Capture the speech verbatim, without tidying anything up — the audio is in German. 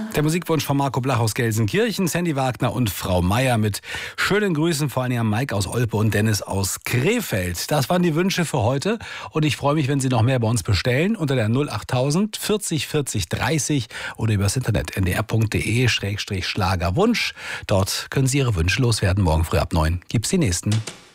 Der Musikwunsch von Marco Blach aus Gelsenkirchen, Sandy Wagner und Frau Meier mit schönen Grüßen, vor allem an Mike aus Olpe und Dennis aus Krefeld. Das waren die Wünsche für heute und ich freue mich, wenn Sie noch mehr bei uns bestellen unter der null achttausend vierzig vierzig dreißig oder übers Internet n d r punkt d e Schlagerwunsch. Dort können Sie Ihre Wünsche loswerden. Morgen früh ab neun gibt's die nächsten.